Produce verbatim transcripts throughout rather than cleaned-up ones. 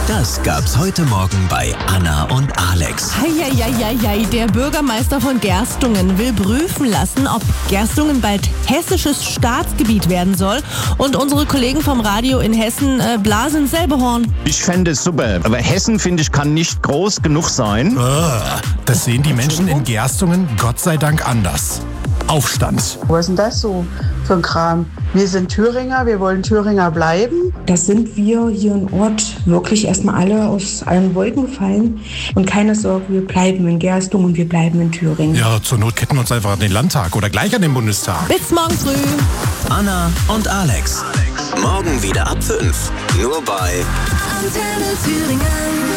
Das gab's heute Morgen bei Anna und Alex. Heieieiei, der Bürgermeister von Gerstungen will prüfen lassen, ob Gerstungen bald hessisches Staatsgebiet werden soll. Und unsere Kollegen vom Radio in Hessen äh, blasen selbe Horn. Ich fände es super, aber Hessen, finde ich, kann nicht groß genug sein. Oh, das sehen die Menschen in Gerstungen Gott sei Dank anders. Aufstand. Was ist denn das so für ein Kram? Wir sind Thüringer, wir wollen Thüringer bleiben. Das sind wir hier im Ort wirklich erstmal alle aus allen Wolken gefallen. Und keine Sorge, wir bleiben in Gerstungen und wir bleiben in Thüringen. Ja, zur Not ketten wir uns einfach an den Landtag oder gleich an den Bundestag. Bis morgen früh. Anna und Alex. Morgen wieder ab fünf. Nur bei Antenne Thüringen.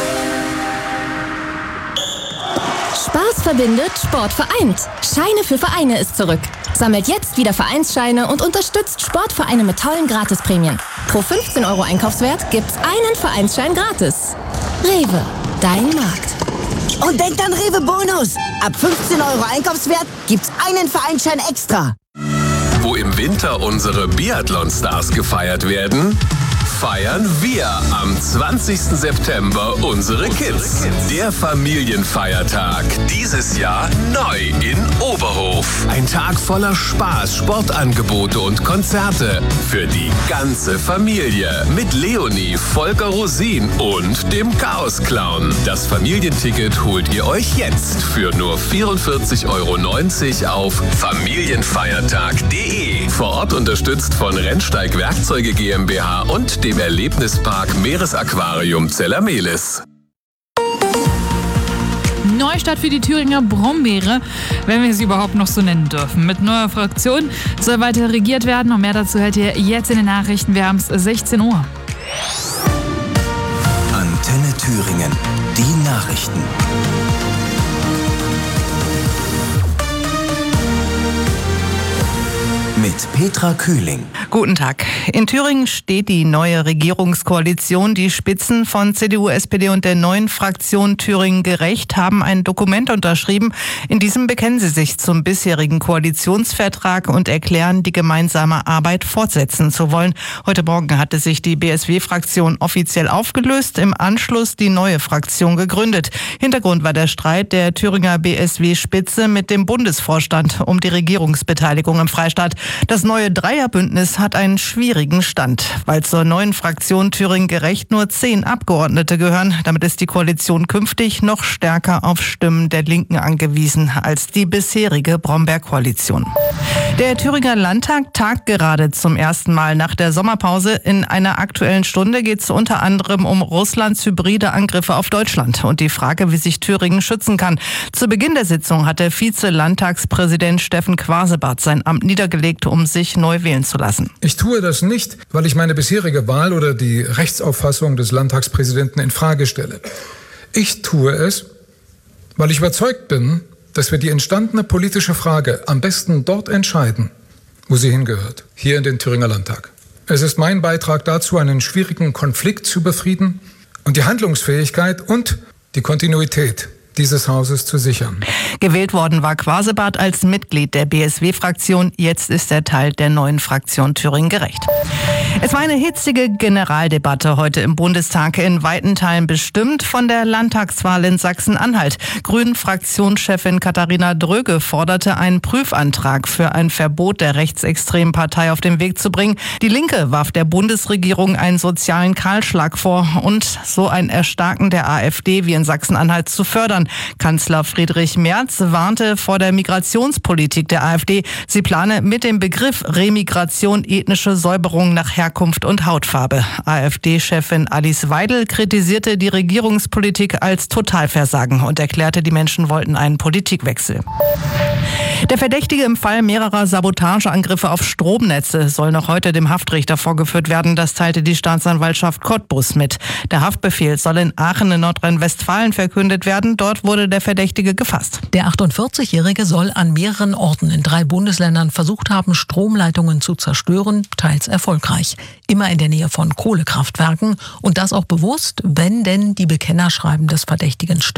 Spaß verbindet, Sport vereint. Scheine für Vereine ist zurück. Sammelt jetzt wieder Vereinsscheine und unterstützt Sportvereine mit tollen Gratisprämien. Pro fünfzehn Euro Einkaufswert gibt's einen Vereinsschein gratis. Rewe, dein Markt. Und denkt an Rewe Bonus. Ab fünfzehn Euro Einkaufswert gibt's einen Vereinsschein extra. Wo im Winter unsere Biathlon-Stars gefeiert werden, feiern wir am zwanzigsten September unsere Kids. Der Familienfeiertag. Dieses Jahr neu in Oberhof. Ein Tag voller Spaß, Sportangebote und Konzerte für die ganze Familie. Mit Leonie, Volker Rosin und dem Chaos-Clown. Das Familienticket holt ihr euch jetzt für nur vierundvierzig Euro neunzig auf familienfeiertag punkt de. Vor Ort unterstützt von Rennsteig Werkzeuge GmbH und dem Erlebnispark Meeresaquarium Zellermelis. Neustart für die Thüringer Brombeere, wenn wir sie überhaupt noch so nennen dürfen. Mit neuer Fraktion soll weiter regiert werden und mehr dazu hört ihr jetzt in den Nachrichten. Wir haben es sechzehn Uhr. Antenne Thüringen. Die Nachrichten. Mit Petra Kühling. Guten Tag. In Thüringen steht die neue Regierungskoalition. Die Spitzen von C D U, S P D und der neuen Fraktion Thüringen Gerecht haben ein Dokument unterschrieben. In diesem bekennen sie sich zum bisherigen Koalitionsvertrag und erklären, die gemeinsame Arbeit fortsetzen zu wollen. Heute Morgen hatte sich die B S W-Fraktion offiziell aufgelöst, im Anschluss die neue Fraktion gegründet. Hintergrund war der Streit der Thüringer B S W-Spitze mit dem Bundesvorstand um die Regierungsbeteiligung im Freistaat. Das neue Dreierbündnis hat einen schwierigen Stand, weil zur neuen Fraktion Thüringen Gerecht nur zehn Abgeordnete gehören. Damit ist die Koalition künftig noch stärker auf Stimmen der Linken angewiesen als die bisherige Brombeer-Koalition. Der Thüringer Landtag tagt gerade zum ersten Mal nach der Sommerpause. In einer Aktuellen Stunde geht es unter anderem um Russlands hybride Angriffe auf Deutschland und die Frage, wie sich Thüringen schützen kann. Zu Beginn der Sitzung hat der Vize-Landtagspräsident Steffen Quasebart sein Amt niedergelegt, um sich neu wählen zu lassen. Ich tue das nicht, weil ich meine bisherige Wahl oder die Rechtsauffassung des Landtagspräsidenten in Frage stelle. Ich tue es, weil ich überzeugt bin, dass wir die entstandene politische Frage am besten dort entscheiden, wo sie hingehört, hier in den Thüringer Landtag. Es ist mein Beitrag dazu, einen schwierigen Konflikt zu befrieden und die Handlungsfähigkeit und die Kontinuität dieses Hauses zu sichern. Gewählt worden war Quasebart als Mitglied der B S W-Fraktion. Jetzt ist er Teil der neuen Fraktion Thüringen Gerecht. Es war eine hitzige Generaldebatte heute im Bundestag, in weiten Teilen bestimmt von der Landtagswahl in Sachsen-Anhalt. Grünen-Fraktionschefin Katharina Dröge forderte einen Prüfantrag für ein Verbot der rechtsextremen Partei auf den Weg zu bringen. Die Linke warf der Bundesregierung einen sozialen Kahlschlag vor und so ein Erstarken der AfD wie in Sachsen-Anhalt zu fördern. Kanzler Friedrich Merz warnte vor der Migrationspolitik der AfD. Sie plane mit dem Begriff Remigration ethnische Säuberung nach Herkunft und Hautfarbe. AfD-Chefin Alice Weidel kritisierte die Regierungspolitik als Totalversagen und erklärte, die Menschen wollten einen Politikwechsel. Der Verdächtige im Fall mehrerer Sabotageangriffe auf Stromnetze soll noch heute dem Haftrichter vorgeführt werden. Das teilte die Staatsanwaltschaft Cottbus mit. Der Haftbefehl soll in Aachen in Nordrhein-Westfalen verkündet werden. Dort wurde der Verdächtige gefasst. Der achtundvierzigjährige soll an mehreren Orten in drei Bundesländern versucht haben, Stromleitungen zu zerstören, teils erfolgreich. Immer in der Nähe von Kohlekraftwerken und das auch bewusst, wenn denn die Bekennerschreiben des Verdächtigen stimmen.